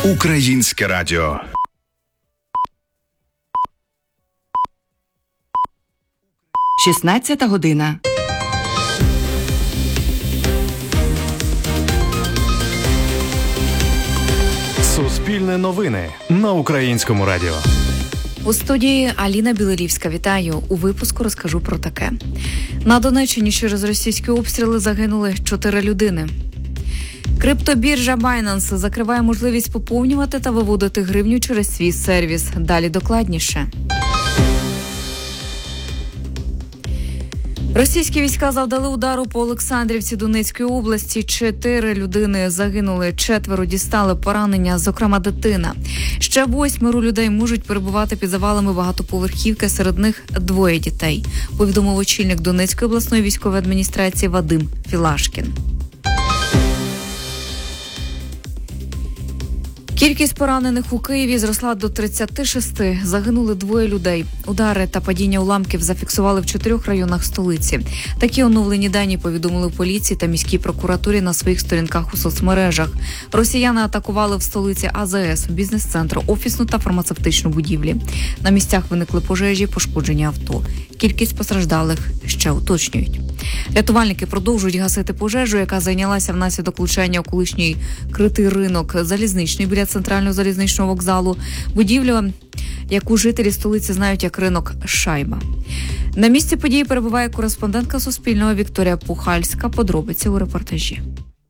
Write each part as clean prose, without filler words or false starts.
Українське радіо. Шістнадцята година. Суспільне новини на Українському радіо. У студії Аліна Білорівська. Вітаю. У випуску розкажу про таке. На Донеччині через російські обстріли загинули 4 людини. Криптобіржа Binance закриває можливість поповнювати та виводити гривню через свій сервіс. Далі докладніше. Російські війська завдали удару по Олександрівці Донецької області. 4 людини загинули, 4 дістали поранення, зокрема дитина. Ще 8 людей можуть перебувати під завалами багатоповерхівки, серед них 2 дітей, повідомив очільник Донецької обласної військової адміністрації Вадим Філашкін. Кількість поранених у Києві зросла до 36. Загинули 2 людей. Удари та падіння уламків зафіксували в 4 районах столиці. Такі оновлені дані повідомили в поліції та міській прокуратурі на своїх сторінках у соцмережах. Росіяни атакували в столиці АЗС, бізнес-центр, офісну та фармацевтичну будівлі. На місцях виникли пожежі, пошкоджені авто. Кількість постраждалих ще уточнюють. Рятувальники продовжують гасити пожежу, яка зайнялася внаслідок влучання у колишній критий ринок залізничний біля центрального залізничного вокзалу. Будівлю, яку жителі столиці знають як ринок Шайба. На місці події перебуває кореспондентка Суспільного Вікторія Пухальська. Подробиці у репортажі.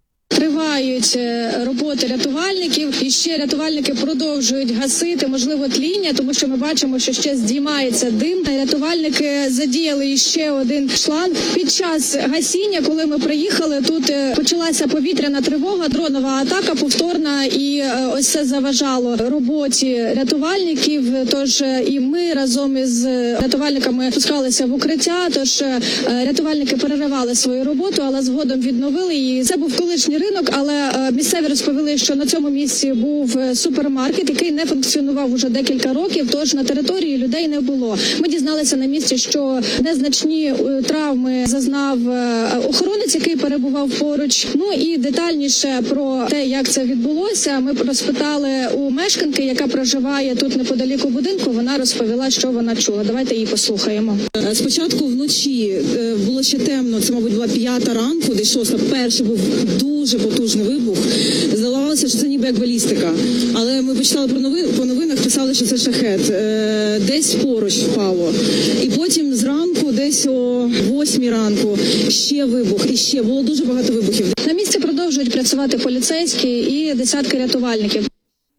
Тривають роботи рятувальників, і ще рятувальники продовжують гасити, можливо, тління, тому що ми бачимо, що ще здіймається дим. Рятувальники задіяли ще один шланг. Під час гасіння, коли ми приїхали, тут почалася повітряна тривога, дронова атака повторна, і ось це заважало роботі рятувальників. Тож і ми разом із рятувальниками спускалися в укриття, тож рятувальники переривали свою роботу, але згодом відновили її. Це був колишній ринок, але місцеві розповіли, що на цьому місці був супермаркет, який не функціонував уже декілька років, тож на території людей не було. Ми дізналися на місці, що незначні травми зазнав охоронець, який перебував поруч. Ну і детальніше про те, як це відбулося, ми розпитали у мешканки, яка проживає тут неподалік у будинку. Вона розповіла, що вона чула. Давайте її послухаємо. Спочатку вночі було ще темно, це, мабуть, була 5 ранку, десь 6. Перший був дуже потужний вибух. Здавалося, що це ніби як балістика. Але ми почитали по новинах, писали, що це шахет. Десь поруч впало. І потім зранку, десь о 8 ранку, ще вибух. І ще було дуже багато вибухів. На місці продовжують працювати поліцейські і десятки рятувальників.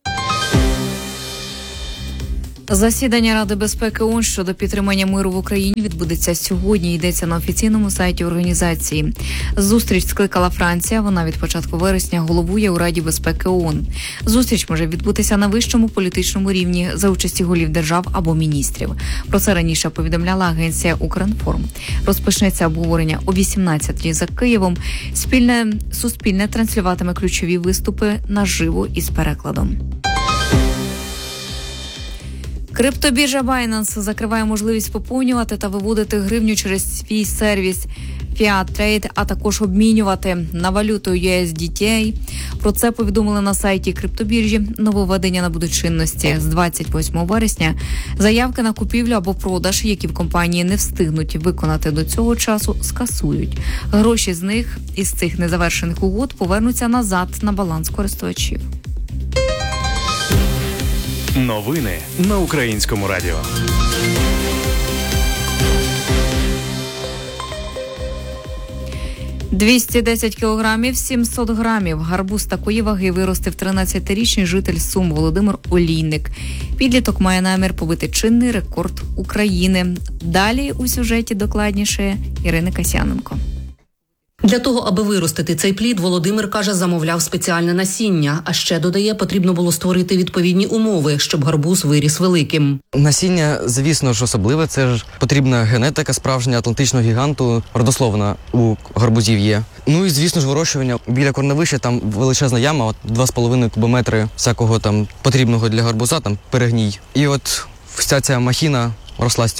Засідання Ради безпеки ООН щодо підтримання миру в Україні відбудеться сьогодні, йдеться на офіційному сайті організації. Зустріч скликала Франція, вона від початку вересня головує у Раді безпеки ООН. Зустріч може відбутися на вищому політичному рівні за участі голів держав або міністрів. Про це раніше повідомляла агенція «Укрінформ». Розпочнеться обговорення о 18-й за Києвом. Суспільне транслюватиме ключові виступи наживо із перекладом. Криптобіржа Binance закриває можливість поповнювати та виводити гривню через свій сервіс Fiat Trade, а також обмінювати на валюту USDT. Про це повідомили на сайті криптобіржі. Нововведення набудуть чинності з 28 вересня. Заявки на купівлю або продаж, які в компанії не встигнуть виконати до цього часу, скасують. Гроші із цих незавершених угод повернуться назад на баланс користувачів. Новини на Українському радіо. «210 кілограмів, 700 грамів. Гарбуз такої ваги виростив 13-річний житель Сум Володимир Олійник. Підліток має намір побити чинний рекорд України. Далі у сюжеті докладніше Ірина Касяненко. Для того, аби виростити цей плід, Володимир, каже, замовляв спеціальне насіння. А ще, додає, потрібно було створити відповідні умови, щоб гарбуз виріс великим. Насіння, звісно ж, особливе. Це ж потрібна генетика справжня атлантичного гіганту, родословна у гарбузів є. Ну і, звісно ж, вирощування. Біля корневища там величезна яма, 2,5 кубометри всякого там потрібного для гарбуза, там перегній. І от вся ця махіна росла з цього.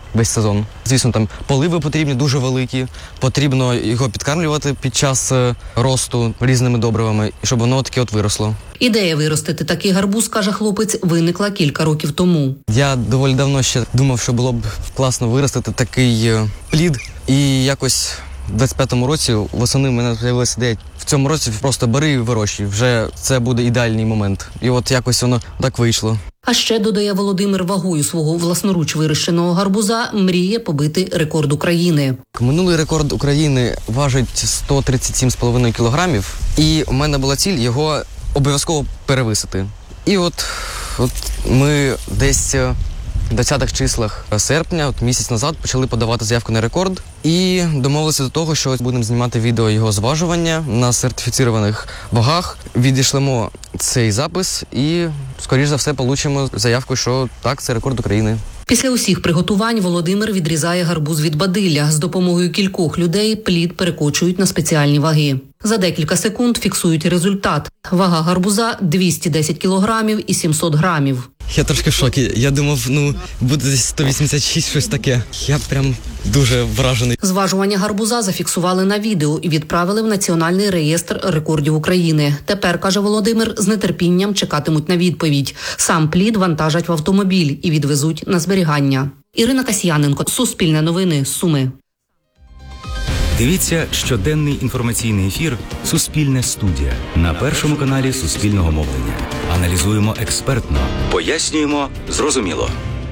весь сезон. Звісно, там поливи потрібні дуже великі, потрібно його підкармлювати під час росту різними добривами, щоб воно таке от виросло. Ідея виростити такий гарбуз, каже хлопець, виникла кілька років тому. Я доволі давно ще думав, що було б класно виростити такий плід. І якось в 25-му році восени в мене з'явилася ідея. В цьому році просто бери і вирощуй. Вже це буде ідеальний момент. І от якось воно так вийшло. А ще, додає Володимир, вагою свого власноруч вирощеного гарбуза мріє побити рекорд України. Минулий рекорд України важить 137,5 кілограмів. І у мене була ціль його обов'язково перевисити. І от ми десь в 20-х числах серпня, місяць назад, почали подавати заявку на рекорд і домовилися до того, що будемо знімати відео його зважування на сертифіцірованих вагах. Відійшлемо цей запис і, скоріш за все, получимо заявку, що так, це рекорд України. Після усіх приготувань Володимир відрізає гарбуз від бадилля. З допомогою кількох людей плід перекочують на спеціальні ваги. За декілька секунд фіксують результат. Вага гарбуза – 210 кілограмів і 700 грамів. Я трошки в шокі. Я думав, буде десь 186, щось таке. Я прям дуже вражений. Зважування гарбуза зафіксували на відео і відправили в Національний реєстр рекордів України. Тепер, каже Володимир, з нетерпінням чекатимуть на відповідь. Сам плід вантажать в автомобіль і відвезуть на зберігання. Ірина Касьяненко, Суспільне новини, Суми. Дивіться щоденний інформаційний ефір «Суспільне студія» на Першому каналі Суспільного мовлення. Аналізуємо експертно, пояснюємо зрозуміло.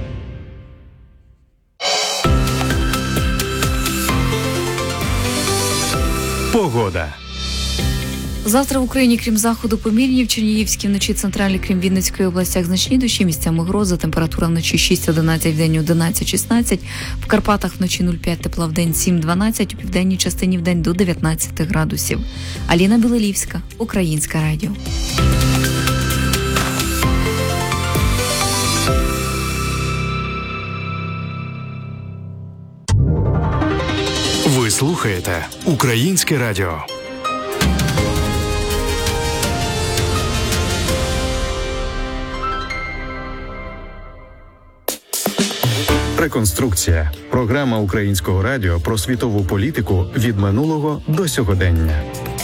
Погода. Завтра в Україні, крім заходу, помірні, в Чернігівській вночі, центральній, крім Вінницької областях, значні дощі, місцями грози, температура вночі 6-11, в день 11-16, в Карпатах вночі 0,5, тепла в день 7-12, у південній частині в день до 19 градусів. Аліна Білолівська, Українське радіо. Ви слухаєте Українське радіо. Реконструкція. Програма Українського радіо про світову політику від минулого до сьогодення.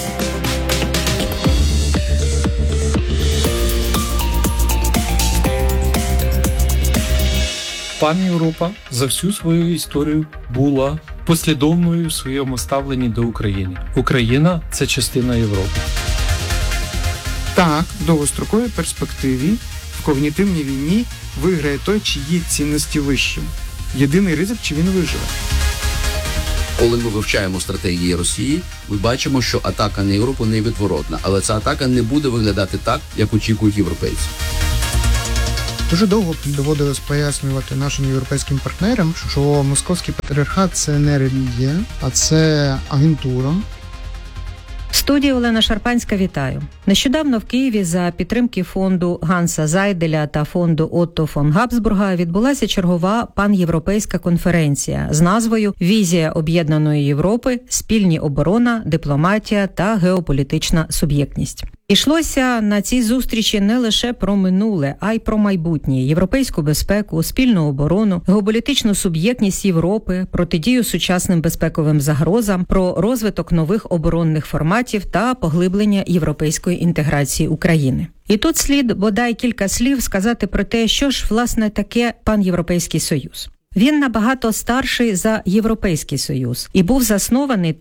Пан Європа за всю свою історію була послідовною в своєму ставленні до України. Україна – це частина Європи. Так, в довгостроковій перспективі в когнітивній війні виграє той, чиї цінності вищі. Єдиний ризик, чи він виживе. Коли ми вивчаємо стратегії Росії, ми бачимо, що атака на Європу невідворотна. Але ця атака не буде виглядати так, як очікують європейці. Дуже довго доводилось пояснювати нашим європейським партнерам, що московський патріархат – це не релігія, а це агентура. Студія Олена Шарпанська, вітаю. Нещодавно в Києві за підтримки фонду Ганса Зайделя та фонду Отто фон Габсбурга відбулася чергова панєвропейська конференція з назвою «Візія об'єднаної Європи. Спільні оборона, дипломатія та геополітична суб'єктність». Ішлося на цій зустрічі не лише про минуле, а й про майбутнє, європейську безпеку, спільну оборону, геополітичну суб'єктність Європи, протидію сучасним безпековим загрозам, про розвиток нових оборонних форматів та поглиблення європейської інтеграції України. І тут слід бодай кілька слів сказати про те, що ж, власне, таке панєвропейський союз. Він набагато старший за Європейський Союз і був заснований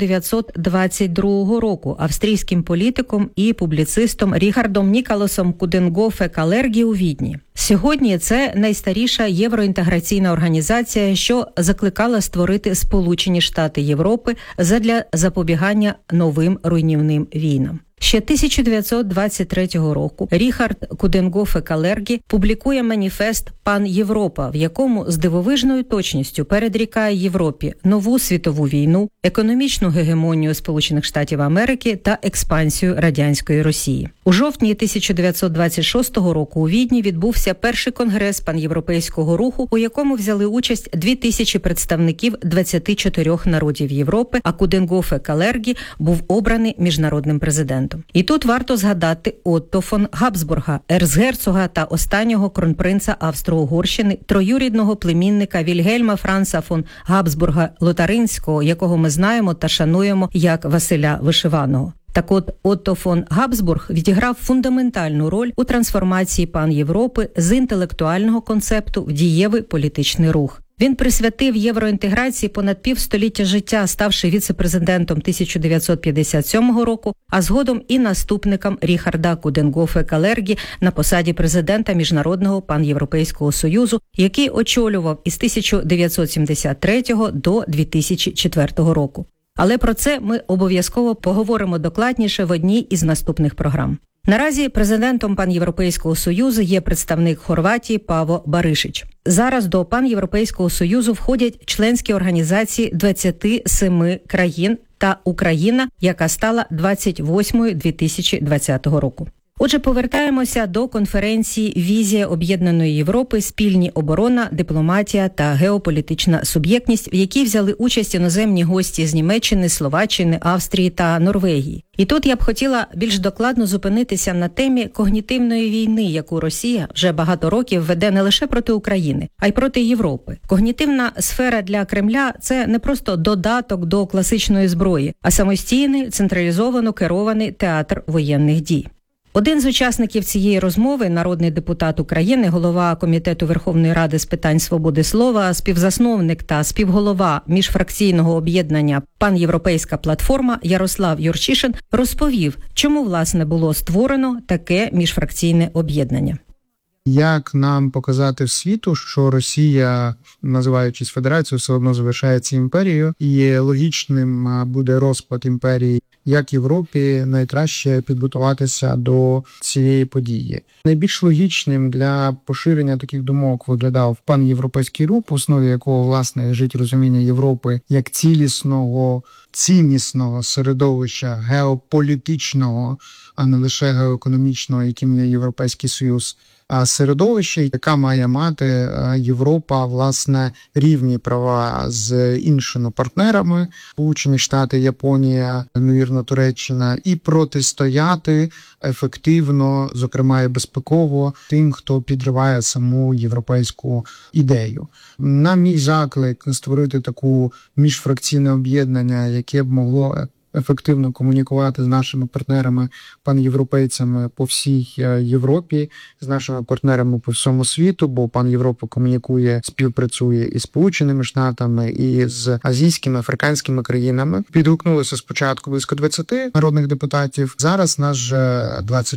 1922 року австрійським політиком і публіцистом Ріхардом Ніколасом Куденгофе-Калергі у Відні. Сьогодні це найстаріша євроінтеграційна організація, що закликала створити Сполучені Штати Європи задля запобігання новим руйнівним війнам. Ще 1923 року Ріхард Куденгофе-Калергі публікує маніфест «Пан Європа», в якому з дивовижною точністю передрікає Європі нову світову війну, економічну гегемонію Сполучених Штатів Америки та експансію радянської Росії. У жовтні 1926 року у Відні відбувся перший конгрес панєвропейського руху, у якому взяли участь 2000 представників 24 народів Європи, а Куденгофе Калергі був обраний міжнародним президентом. І тут варто згадати Отто фон Габсбурга, ерцгерцога та останнього кронпринца Австро-Угорщини, троюрідного племінника Вільгельма Франца фон Габсбурга Лотаринського, якого ми знаємо та шануємо як Василя Вишиваного. Так от, Отто фон Габсбург відіграв фундаментальну роль у трансформації пан-Європи з інтелектуального концепту в дієвий політичний рух. Він присвятив євроінтеграції понад півстоліття життя, ставши віце-президентом 1957 року, а згодом і наступником Ріхарда Куденгофе Калергі на посаді президента Міжнародного пан'європейського союзу, який очолював із 1973 до 2004 року. Але про це ми обов'язково поговоримо докладніше в одній із наступних програм. Наразі президентом Пан'європейського союзу є представник Хорватії Паво Баришич. Зараз до Пан'європейського союзу входять членські організації 27 країн та Україна, яка стала 28-ю 2020 року. Отже, повертаємося до конференції «Візія Об'єднаної Європи. Спільні оборона, дипломатія та геополітична суб'єктність», в якій взяли участь іноземні гості з Німеччини, Словаччини, Австрії та Норвегії. І тут я б хотіла більш докладно зупинитися на темі когнітивної війни, яку Росія вже багато років веде не лише проти України, а й проти Європи. Когнітивна сфера для Кремля – це не просто додаток до класичної зброї, а самостійний, централізовано керований театр воєнних дій. Один з учасників цієї розмови, народний депутат України, голова Комітету Верховної Ради з питань свободи слова, співзасновник та співголова міжфракційного об'єднання «Пан'європейська платформа» Ярослав Юрчишин розповів, чому, власне, було створено таке міжфракційне об'єднання. Як нам показати в світу, що Росія, називаючись федерацією, все одно залишається імперією, і логічним буде розпад імперії, як Європі найкраще підготуватися до цієї події. Найбільш логічним для поширення таких думок виглядав пан'європейський рух, в основі якого, власне, лежить розуміння Європи як цілісного, ціннісного середовища геополітичного, а не лише геоекономічного, яким є Європейський Союз, а середовище, яка має мати Європа, власне, рівні права з іншими партнерами, Сполучені Штати, Японія, ймовірно, Туреччина, і протистояти ефективно, зокрема і безпеково, тим, хто підриває саму європейську ідею. На мій заклик створити таку міжфракційне об'єднання, яке б могло ефективно комунікувати з нашими партнерами, пан'європейцями по всій Європі, з нашими партнерами по всьому світу, бо пан Європа комунікує, співпрацює із Сполученими Штатами, і з азійськими, африканськими країнами. Підгукнулося спочатку близько 20 народних депутатів, зараз нас вже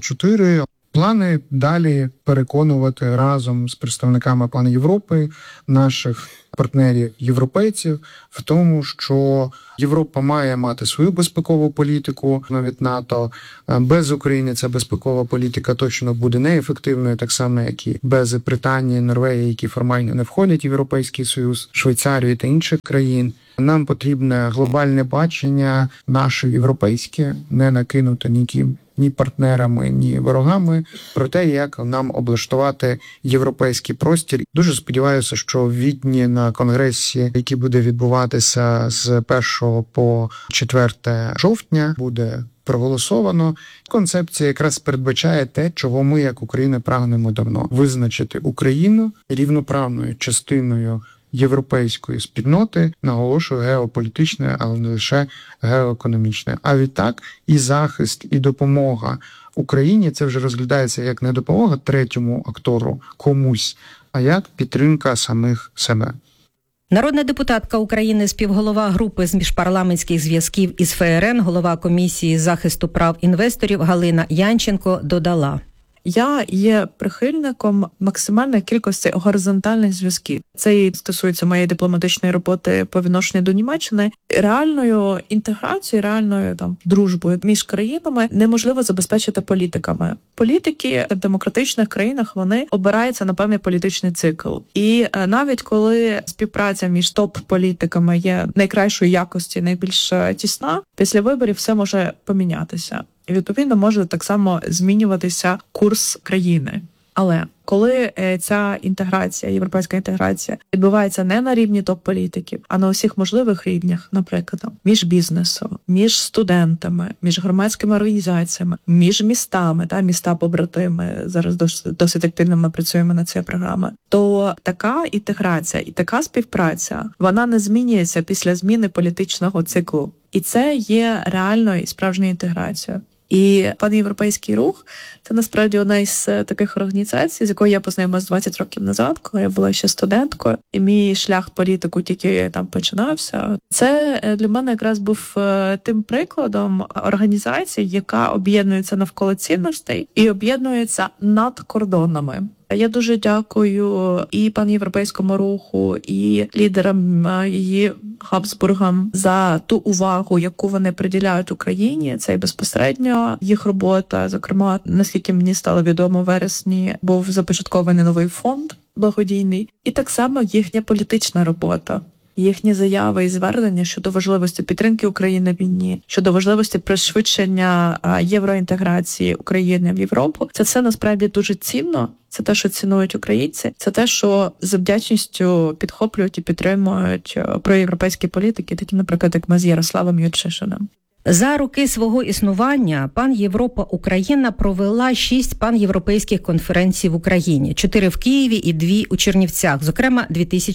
24. Плани далі переконувати разом з представниками пана Європи, наших партнерів-європейців, в тому, що Європа має мати свою безпекову політику навіть НАТО. Без України ця безпекова політика точно буде неефективною, так само, як і без Британії, Норвегії, які формально не входять в Європейський Союз, Швейцарії та інших країн. Нам потрібне глобальне бачення наше європейське, не накинуте ніким, ні партнерами, ні ворогами, про те, як нам облаштувати європейський простір. Дуже сподіваюся, що в Відні на конгресі, який буде відбуватися з 1 по 4 жовтня, буде проголосовано. Концепція якраз передбачає те, чого ми, як Україна, прагнемо давно. Визначити Україну рівноправною частиною європейської спільноти, наголошую, геополітичної, але не лише геоекономічної. А відтак і захист, і допомога Україні, це вже розглядається як не допомога третьому актору, комусь, а як підтримка самих себе. Народна депутатка України, співголова групи з міжпарламентських зв'язків із ФРН, голова комісії з захисту прав інвесторів Галина Янченко додала: Я є прихильником максимальної кількості горизонтальних зв'язків. Це і стосується моєї дипломатичної роботи по відношенню до Німеччини. Реальною інтеграцією, реальною дружбою між країнами неможливо забезпечити політиками. Політики в демократичних країнах, вони обираються на певний політичний цикл. І навіть коли співпраця між топ-політиками є найкращої якості, найбільш тісна, після виборів все може помінятися. І відповідно може так само змінюватися курс країни. Але коли ця інтеграція, європейська інтеграція відбувається не на рівні топ-політиків, а на усіх можливих рівнях, наприклад, між бізнесом, між студентами, між громадськими організаціями, між містами, міста-побратими, зараз досить активно ми працюємо над цією програмою, то така інтеграція і така співпраця, вона не змінюється після зміни політичного циклу. І це є реальною і справжньою інтеграцією. І панєвропейський рух – це насправді одна із таких організацій, з якою я познайомилася 20 років назад, коли я була ще студенткою, і мій шлях в політику тільки там починався. Це для мене якраз був тим прикладом організації, яка об'єднується навколо цінностей і об'єднується над кордонами. Я дуже дякую і панєвропейському руху, і лідерам її Габсбургам за ту увагу, яку вони приділяють Україні. Це і безпосередньо їх робота. Зокрема, наскільки мені стало відомо, в вересні був започаткований новий фонд благодійний. І так само їхня політична робота. Їхні заяви і звернення щодо важливості підтримки України в війні, щодо важливості пришвидшення євроінтеграції України в Європу. Це все насправді дуже цінно. Це те, що цінують українці. Це те, що з вдячністю підхоплюють і підтримують проєвропейські політики, такі, наприклад, як ми з Ярославом Юрчишиним. За роки свого існування Пан Європа Україна провела 6 панєвропейських конференцій в Україні, 4 в Києві і 2 у Чернівцях, зокрема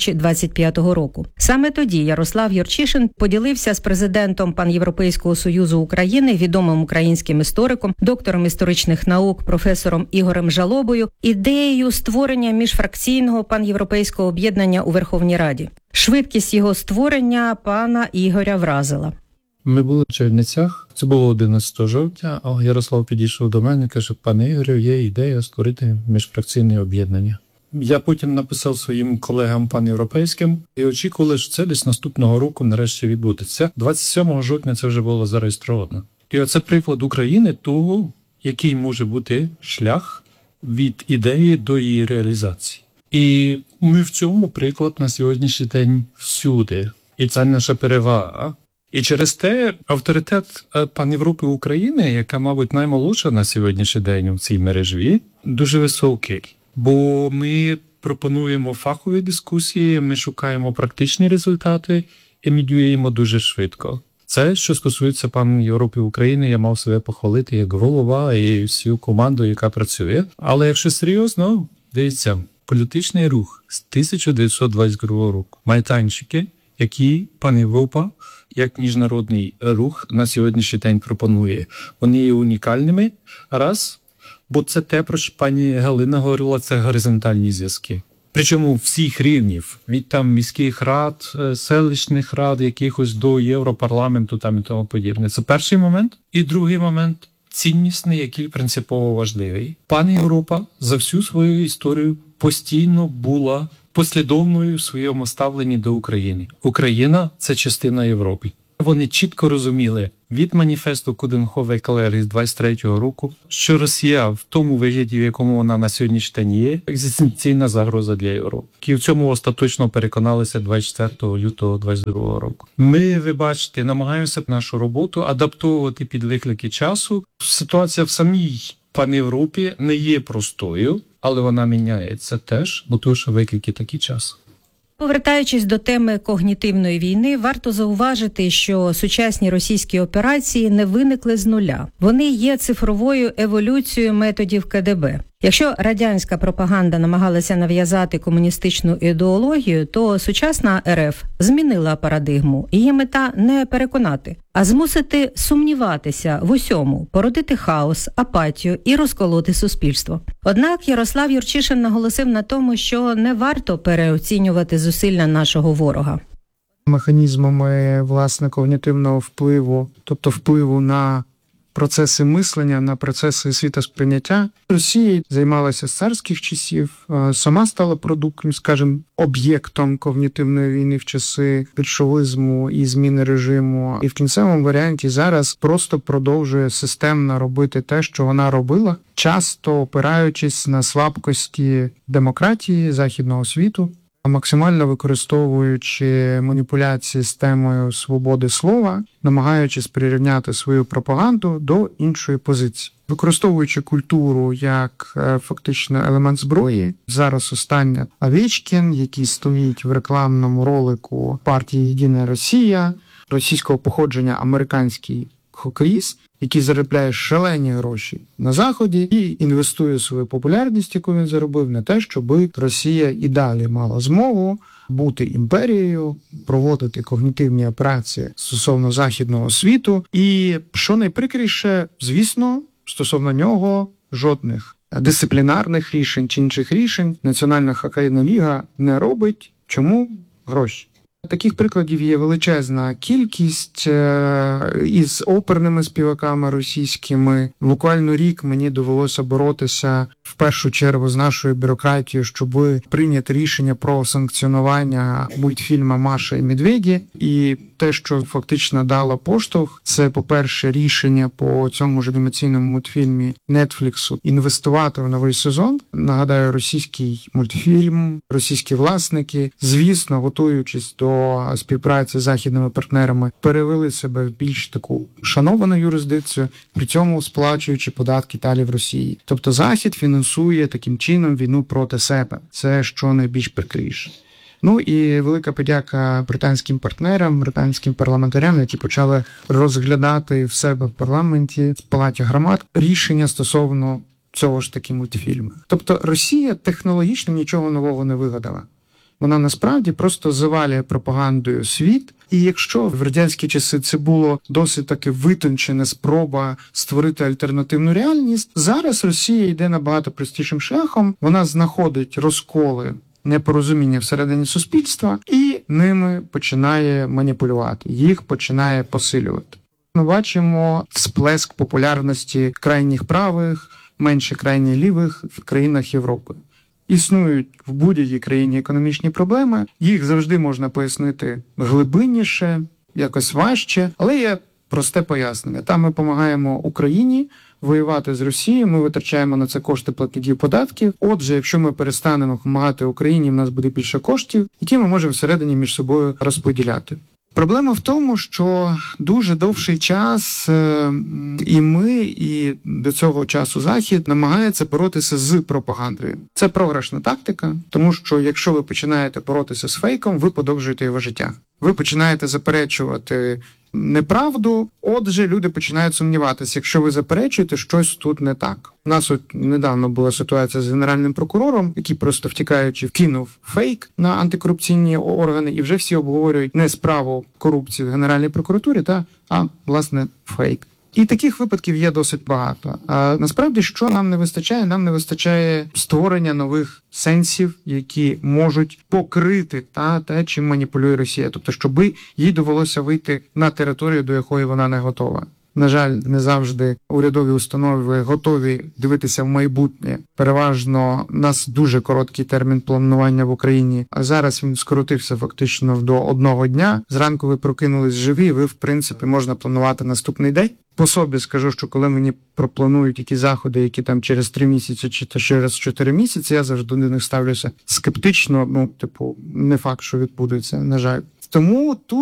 2025 року. Саме тоді Ярослав Юрчишин поділився з президентом Панєвропейського союзу України, відомим українським істориком, доктором історичних наук, професором Ігорем Жалобою, ідеєю створення міжфракційного панєвропейського об'єднання у Верховній Раді. Швидкість його створення пана Ігоря вразила. Ми були в Чернівцях, це було 11 жовтня, а Ярослав підійшов до мене і каже: пане Ігорю, є ідея створити міжфракційне об'єднання. Я потім написав своїм колегам панєвропейським і очікували, що це десь наступного року нарешті відбудеться. 27 жовтня це вже було зареєстровано. І оце приклад України того, який може бути шлях від ідеї до її реалізації. І ми в цьому приклад на сьогоднішній день всюди. І це наша перевага. І через те авторитет Панєвропи України, яка, мабуть, наймолодша на сьогоднішній день у цій мережі, дуже високий. Бо ми пропонуємо фахові дискусії, ми шукаємо практичні результати і ми діємо дуже швидко. Це, що стосується Панєвропи України, я мав себе похвалити як голова і всю команду, яка працює. Але якщо серйозно, дивіться, політичний рух з 1922 року, майданчики, які Панєвропа як міжнародний рух на сьогоднішній день пропонує. Вони є унікальними, раз, бо це те, про що пані Галина говорила, це горизонтальні зв'язки. Причому всіх рівнів, від там міських рад, селищних рад, якихось до Європарламенту там і тому подібне. Це перший момент. І другий момент – ціннісний, який принципово важливий. Панєвропа за всю свою історію постійно була послідовною в своєму ставленні до України. Україна – це частина Європи. Вони чітко розуміли від маніфесту Куденховер-Калери з 23-го року, що Росія в тому вигляді, в якому вона на сьогоднішній день є, екзистенційна загроза для Європи. І в цьому остаточно переконалися 24 лютого 22 року. Ми, ви бачите, намагаємося нашу роботу адаптовувати під виклики часу. Ситуація в самій Панєвропі не є простою, але вона міняється теж, бо тому що виклики такі часи. Повертаючись до теми когнітивної війни, варто зауважити, що сучасні російські операції не виникли з нуля. Вони є цифровою еволюцією методів КДБ. Якщо радянська пропаганда намагалася нав'язати комуністичну ідеологію, то сучасна РФ змінила парадигму. Її мета не переконати, а змусити сумніватися в усьому, породити хаос, апатію і розколоти суспільство. Однак Ярослав Юрчишин наголосив на тому, що не варто переоцінювати зусилля нашого ворога. Механізмами, власне, когнітивного впливу, тобто впливу на процеси мислення, на процеси світосприйняття. Росія займалася з царських часів, сама стала продуктом, скажімо, об'єктом когнітивної війни в часи більшовизму і зміни режиму. І в кінцевому варіанті зараз просто продовжує системно робити те, що вона робила, часто опираючись на слабкості демократії західного світу. максимально використовуючи маніпуляції з темою свободи слова, намагаючись прирівняти свою пропаганду до іншої позиції. Використовуючи культуру як фактично елемент зброї, зараз останнє Овечкін, який стоїть в рекламному ролику партії «Єдина Росія», російського походження американський хокеїст, який заробляє шалені гроші на Заході і інвестує свою популярність, яку він заробив, на те, щоб Росія і далі мала змогу бути імперією, проводити когнітивні операції стосовно західного світу. І, що найприкріше, звісно, стосовно нього жодних дисциплінарних рішень чи інших рішень Національна хокейна ліга не робить. Чому? Гроші. Таких прикладів є величезна кількість із оперними співаками російськими. Буквально рік мені довелося боротися в першу чергу з нашою бюрократією, щоб прийняти рішення про санкціонування мультфільму «Маша і Медведі». І те, що фактично дало поштовх, це, по-перше, рішення по цьому ж анімаційному мультфільмі Нетфліксу інвестувати в новий сезон. Нагадаю, російський мультфільм, російські власники, звісно, готуючись до співпраці з західними партнерами, перевели себе в більш таку шановану юрисдикцію, при цьому сплачуючи податки далі в Росії. Тобто Захід фінансує таким чином війну проти себе. Це що найбільш прикріше. Ну і велика подяка британським партнерам, британським парламентарям, які почали розглядати в себе в парламенті, в Палаті громад, рішення стосовно цього ж таки мультфільму. Тобто Росія технологічно нічого нового не вигадала. Вона насправді просто завалює пропагандою світ. І якщо в радянські часи це було досить таки витончена спроба створити альтернативну реальність, зараз Росія йде набагато простішим шляхом. Вона знаходить розколи, непорозуміння всередині суспільства і ними починає маніпулювати, їх починає посилювати. Ми бачимо сплеск популярності крайніх правих, менше крайніх лівих в країнах Європи. Існують в будь-якій країні економічні проблеми, їх завжди можна пояснити глибинніше, якось важче, але є просте пояснення. Там ми допомагаємо Україні воювати з Росією, ми витрачаємо на це кошти платників податків. Отже, якщо ми перестанемо допомагати Україні, в нас буде більше коштів, які ми можемо всередині між собою розподіляти. Проблема в тому, що дуже довший час і ми, і до цього часу Захід намагається боротися з пропагандою. Це програшна тактика, тому що якщо ви починаєте боротися з фейком, ви подовжуєте його життя. Ви починаєте заперечувати неправду, отже, люди починають сумніватися, якщо ви заперечуєте, щось тут не так. У нас от недавно була ситуація з генеральним прокурором, який просто втікаючи вкинув фейк на антикорупційні органи, і вже всі обговорюють не справу корупції в Генеральній прокуратурі, а, власне, фейк. І таких випадків є досить багато. А насправді, що нам не вистачає? Нам не вистачає створення нових сенсів, які можуть покрити те, чим маніпулює Росія. Тобто, щоб їй довелося вийти на територію, до якої вона не готова. На жаль, не завжди урядові установи готові дивитися в майбутнє. Переважно у нас дуже короткий термін планування в Україні, а зараз він скоротився фактично до одного дня. Зранку ви прокинулись живі, ви, в принципі, можна планувати наступний день. По собі скажу, що коли мені пропланують які заходи, які там через 3 місяці чи через 4 місяці, я завжди до них ставлюся скептично, не факт, що відбудеться, на жаль. Тому тут